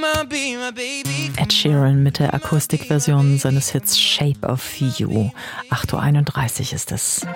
Ed Sheeran mit der Akustikversion seines Hits Shape of You. 8:31 Uhr ist es.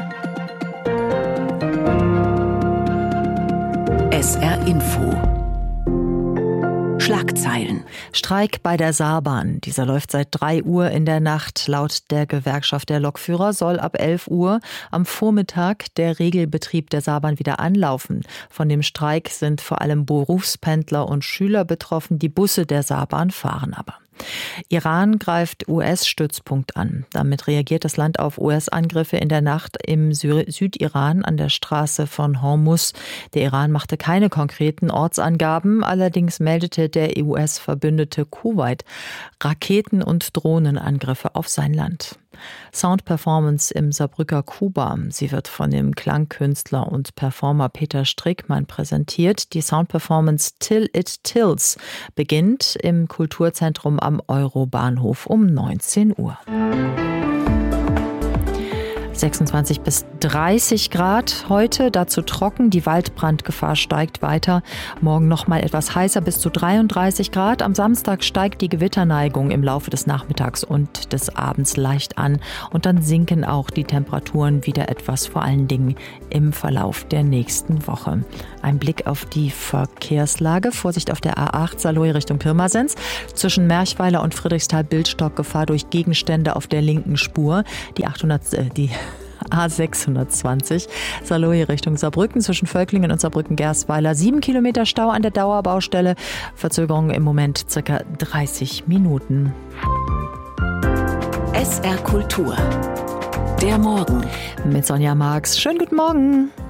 SR Info. Schlagzeilen. Streik bei der Saarbahn. Dieser läuft seit 3 Uhr in der Nacht. Laut der Gewerkschaft der Lokführer soll ab 11 Uhr am Vormittag der Regelbetrieb der Saarbahn wieder anlaufen. Von dem Streik sind vor allem Berufspendler und Schüler betroffen. Die Busse der Saarbahn fahren aber. Iran greift US-Stützpunkt an. Damit reagiert das Land auf US-Angriffe in der Nacht im Südiran an der Straße von Hormuz. Der Iran machte keine konkreten Ortsangaben, allerdings meldete der US-Verbündete Kuwait Raketen- und Drohnenangriffe auf sein Land. Soundperformance im Saarbrücker Kuba. Sie wird von dem Klangkünstler und Performer Peter Strickmann präsentiert. Die Soundperformance Till It Tills beginnt im Kulturzentrum am Eurobahnhof um 19 Uhr. 26 bis 30 Grad heute, dazu trocken, die Waldbrandgefahr steigt weiter. Morgen noch mal etwas heißer, bis zu 33 Grad. Am Samstag steigt die Gewitterneigung im Laufe des Nachmittags und des Abends leicht an. Und dann sinken auch die Temperaturen wieder etwas, vor allen Dingen im Verlauf der nächsten Woche. Ein Blick auf die Verkehrslage. Vorsicht auf der A8 Saarlouis Richtung Pirmasens. Zwischen Merchweiler und Friedrichsthal-Bildstock Gefahr durch Gegenstände auf der linken Spur. Die A620 Saarlouis Richtung Saarbrücken zwischen Völklingen und Saarbrücken-Gersweiler. 7 Kilometer Stau an der Dauerbaustelle. Verzögerung im Moment ca. 30 Minuten. SR Kultur. Der Morgen. Mit Sonja Marx. Schönen guten Morgen.